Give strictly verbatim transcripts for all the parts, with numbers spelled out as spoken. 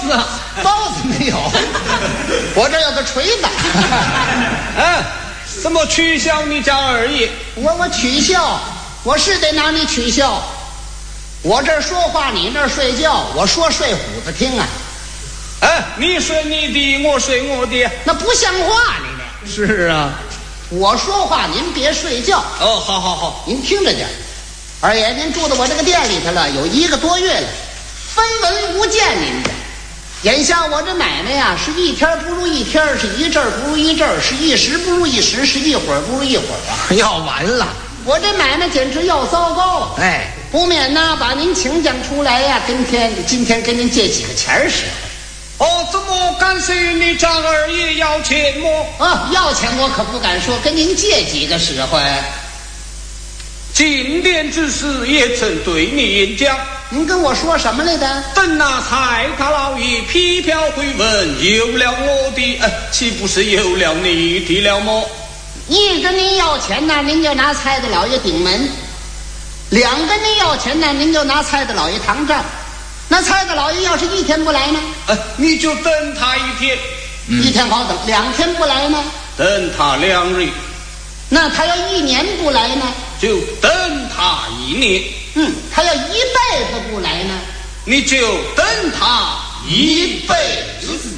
子， 包子没有，我这有个锤子。 哎，怎么取笑你家二爷？ 我我取笑，我是得拿你取笑。我这儿说话，你那儿睡觉，我说睡虎子听啊。 哎，你睡你的，我睡我的， 那不像话，你这。 是啊， 我说话您别睡觉。 哦，好好好， 您听着点。二爷，您住到我这个店里头了，有一个多月了，分文无见您的。眼下我这买卖呀，是一天不如一天，是一阵不如一阵，是一时不如一时，是一会儿不如一会儿啊！ 要完了， 我这买卖简直要糟糕。 哎， 不免呢把您请讲出来呀，今天今天跟您借几个钱儿使。 哦，怎么敢随你家二爷要钱么？ 啊，要钱我可不敢说，跟您借几个使唤。 进殿之时也曾对你演讲， 您跟我说什么来的？ 等那蔡大老爷批票回文，有了我的，呃，岂不是有了你的了么？ 一跟您要钱呢，您就拿蔡大老爷顶门；两跟您要钱呢，您就拿蔡大老爷扛账。那蔡大老爷要是一天不来呢？ 呃，你就等他一天， 嗯、一天好等；两天不来呢？ 等他两日。 那他要一年不来呢？ 就等他一年。 嗯，他要一辈子不来呢？ 你就等他一辈子。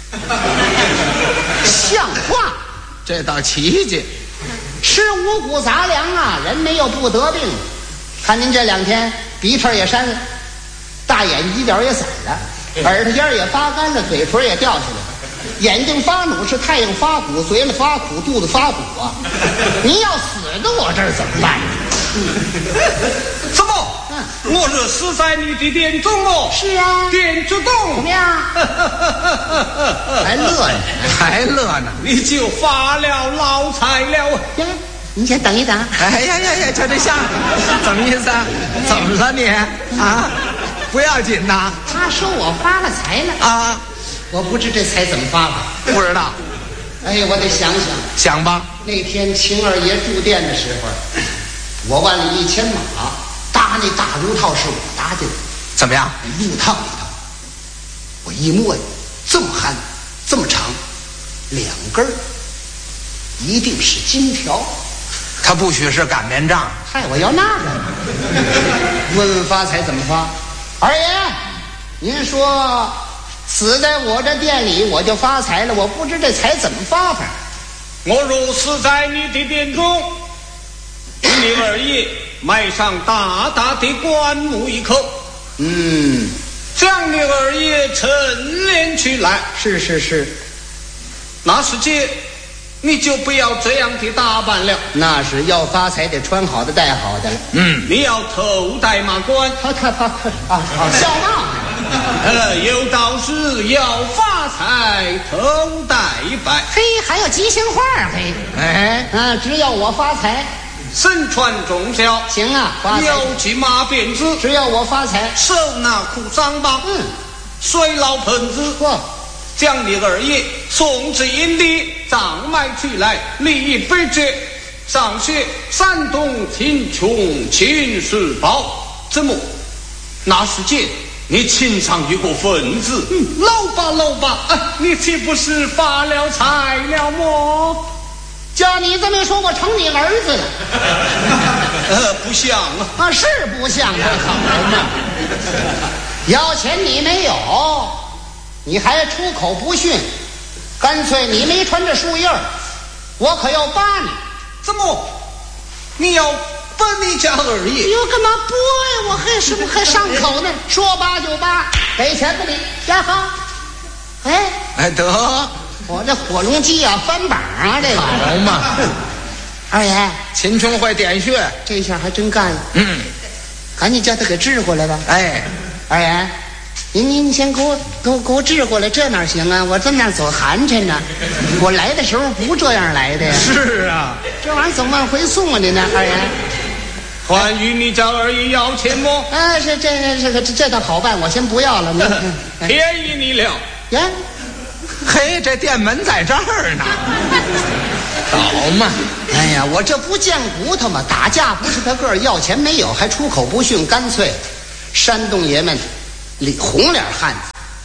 像话？ 这倒奇迹。 吃五谷杂粮啊，人没有不得病。看您这两天鼻涕也扇了，大眼犄角也散了，耳朵尖也发干了，嘴唇也掉下来了，眼睛发努，是太阳发苦，嘴里发苦，肚子发苦啊！您要死在我这儿怎么办？ 怎么？嗯、我是死在你的殿中哦。 是啊， 殿之动怎么样？还乐呢， 还乐呢？ 你就发了老财了。 呀，你先等一等。 哎呀呀呀，就这下，怎么意思啊？怎么了你啊？不要紧呐。 他说我发了财了啊， 我不知这财怎么发的， 不知道。 哎呀，我得想想。 想吧。 那天秦二爷住店的时候，我万里一千马搭那大炉套是我搭的。 怎么样？ 炉套里头，我一摸呀，这么憨，这么长，两根儿，一定是金条。 他不许是擀面杖。 嗨，我要那个。问问发财怎么发？二爷，您说死在我这店里我就发财了，我不知这财怎么发法。 我若死在你的殿中，你二爷埋上大大的棺木一口， 嗯， 将你二爷陈殓起来。 是是是， 那时间你就不要这样的打扮了。 那是要发财得穿好的戴好的了。 嗯， 你要头戴马冠， 他他他啊啊，笑闹。 呃，有道是要发财头戴白。 嘿，还有吉祥话嘿。 哎， 啊，只要我发财， 身穿重孝， 行啊，发财。 有骑马鞭子， 只要我发财， 手拿苦桑棒， 嗯， 水捞盆子， 嚯， 将你二爷送至营地，葬埋起来，立一碑碣，上写山东秦琼秦世宝。怎么？那时间你请上一个份子，嗯，搂吧搂吧，啊，你岂不是发了财了么？ 叫你这么一说，我成你儿子了。 呃，不像啊， 啊，是不像他好嘛？要钱你没有，你还出口不逊，干脆你没穿这树叶儿，我可要扒你。 怎么？你要把你家二爷？ 哟，干嘛剥呀？我还是不还上口呢？说扒就扒，给钱吧你。呀好，哎哎得， 我这火龙鸡啊翻板啊，这个好嘛。 二爷， 秦琼会点穴， 这下还真干了。 嗯， 赶紧叫他给治过来吧。 哎， 二爷，您您先给我给我给我治过来，这哪行啊？我这么样走寒碜呢。我来的时候不这样来的呀。 是啊， 这玩意儿总往回送啊，您呢，二爷？ 关于你家二爷要钱么？ 啊，这这这个这这倒好办，我先不要了。您便宜你了呀？ 嘿，这店门在这儿呢。好嘛！ 哎呀，我这不见骨头吗？打架不是他个儿，要钱没有，还出口不逊，干脆山东爷们里红脸汉子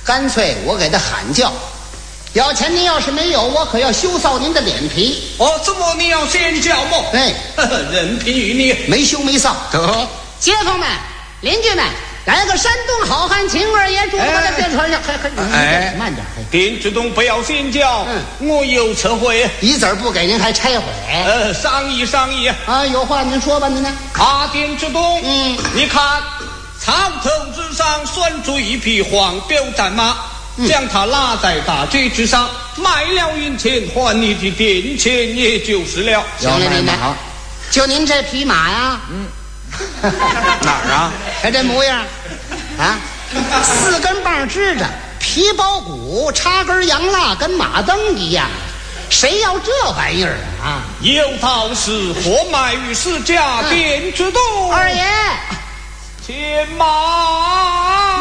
干脆我给他喊叫。要钱您要是没有，我可要羞臊您的脸皮。 哦，怎么你要先叫么？ 哎， 任凭于你， 没羞没臊。 得， 街坊们、邻居们，来个山东好汉秦二爷，祝我的电传上，还还哎慢点。 丁志东不要先叫， 嗯我有车会。 一子儿不给您还拆毁。 呃，商议商议。 啊，有话您说吧，您呢？ 啊，丁志东， 嗯， 你看草头之上拴住一匹黄骠战马。将它拉在大街之上，卖了银钱还你的店钱，也就是了。 行了，您呢？就您这匹马呀， 嗯，哪儿啊？ 看这模样，啊，四根棒支着，皮包骨，插根洋蜡，跟马灯一样。谁要这玩意儿啊？ 有道是货卖于市价，店之东。 二爷， 牵马。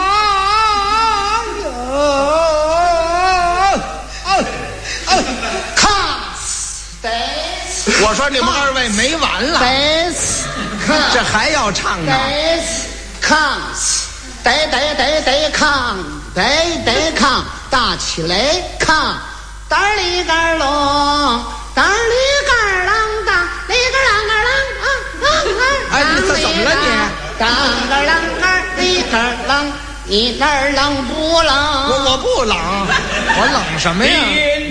看，得， 我说你们二位没完了， 得， 这还要唱呢？ 得，看，得得得得看，得得看，大起来看，单里杆隆，单里杆啷当，里杆啷杆啷啊啊啊！ 哎，你这怎么了你？ 当杆啷杆，里杆啷。你那儿冷不冷？ 我我不冷，我冷什么呀？